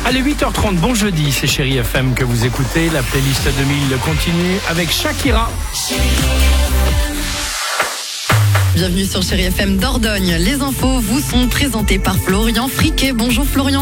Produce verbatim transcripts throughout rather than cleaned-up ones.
Allez, huit heures trente, bon jeudi, c'est Chérie F M que vous écoutez. La playlist deux mille continue avec Shakira. Bienvenue sur Chérie F M Dordogne. Les infos vous sont présentées par Florian Friquet. Bonjour Florian.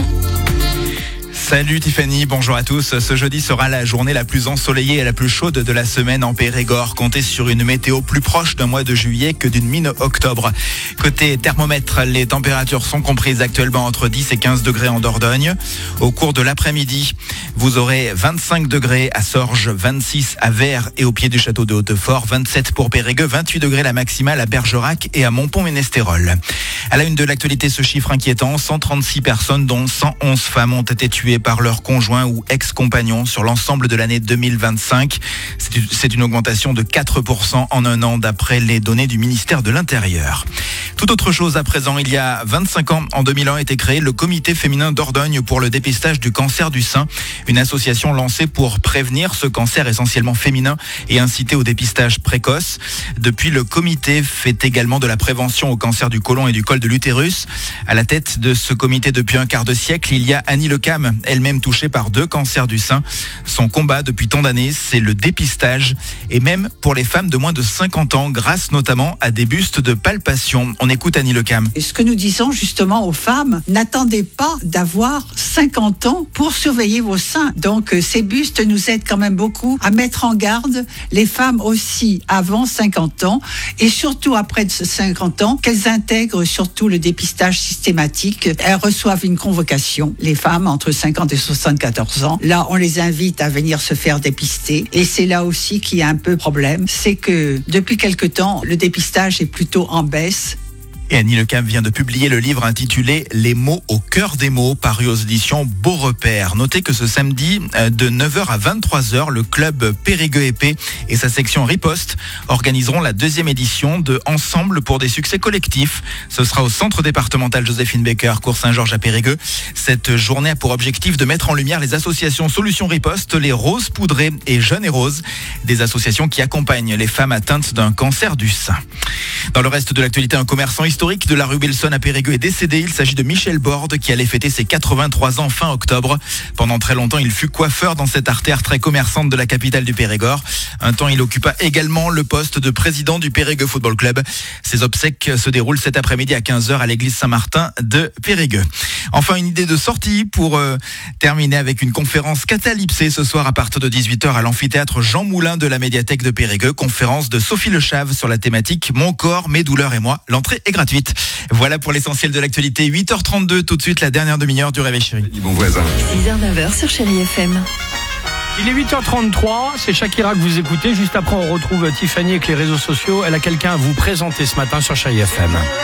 Salut Tiffany, bonjour à tous. Ce jeudi sera la journée la plus ensoleillée et la plus chaude de la semaine en Périgord. Comptez sur une météo plus proche d'un mois de juillet que d'une mi-octobre. Côté thermomètre, les températures sont comprises actuellement entre dix et quinze degrés en Dordogne. Au cours de l'après-midi, vous aurez vingt-cinq degrés à Sorges, vingt-six à Vers et au pied du château de Hautefort, vingt-sept pour Périgueux, vingt-huit degrés la maximale à Bergerac et à Montpont-Ménestérol. À la une de l'actualité, ce chiffre inquiétant, cent trente-six personnes dont cent onze femmes ont été tuées par leur conjoint ou ex-compagnon sur l'ensemble de l'année deux mille vingt-cinq. C'est une augmentation de quatre pour cent en un an d'après les données du ministère de l'Intérieur. Tout autre chose à présent, il y a vingt-cinq ans, en deux mille un, a été créé le Comité féminin Dordogne pour le dépistage du cancer du sein, une association lancée pour prévenir ce cancer essentiellement féminin et inciter au dépistage précoce. Depuis, le comité fait également de la prévention au cancer du côlon et du col de l'utérus. À la tête de ce comité depuis un quart de siècle, il y a Annie Lecam, elle-même touchée par deux cancers du sein. Son combat depuis tant d'années, c'est le dépistage, et même pour les femmes de moins de cinquante ans, grâce notamment à des bustes de palpation. On écoute Annie Lecam. Et ce que nous disons justement aux femmes, n'attendez pas d'avoir cinquante ans pour surveiller vos seins. Donc ces bustes nous aident quand même beaucoup à mettre en garde les femmes aussi avant cinquante ans et surtout après cinquante ans, qu'elles intègrent surtout le dépistage systématique. Elles reçoivent une convocation, les femmes entre cinquante et soixante-quatorze ans. Là, on les invite à venir se faire dépister. Et c'est là aussi qu'il y a un peu de problème. C'est que depuis quelque temps, le dépistage est plutôt en baisse. Et Annie Lecam vient de publier le livre intitulé « Les mots au cœur des mots » paru aux éditions Beau Repère. Notez que ce samedi, de neuf heures à vingt-trois heures, le club Périgueux Épée et sa section Riposte organiseront la deuxième édition de Ensemble pour des succès collectifs. Ce sera au centre départemental Joséphine Baker, cours Saint-Georges à Périgueux. Cette journée a pour objectif de mettre en lumière les associations Solutions Riposte, les Roses Poudrées et Jeunes et Roses, des associations qui accompagnent les femmes atteintes d'un cancer du sein. Dans le reste de l'actualité, un commerçant historique de la rue Belson à Périgueux est décédé. Il s'agit de Michel Borde qui allait fêter ses quatre-vingt-trois ans fin octobre. Pendant très longtemps, il fut coiffeur dans cette artère très commerçante de la capitale du Périgord. Un temps, il occupa également le poste de président du Périgueux Football Club. Ses obsèques se déroulent cet après-midi à quinze heures à l'église Saint-Martin de Périgueux. Enfin, une idée de sortie pour euh, terminer avec une conférence catalypsée ce soir à partir de dix-huit heures à l'amphithéâtre Jean Moulin de la médiathèque de Périgueux. Conférence de Sophie Le Chave sur la thématique Mon corps, mes douleurs et moi. L'entrée est gratuite. Voilà pour l'essentiel de l'actualité. huit heures trente-deux, tout de suite la dernière demi-heure du Réveil Chéri. Bon voisin. six heures neuf heures sur Chérie F M. Il est huit heures trente-trois, c'est Shakira que vous écoutez. Juste après, on retrouve Tiffany avec les réseaux sociaux. Elle a quelqu'un à vous présenter ce matin sur Chérie F M.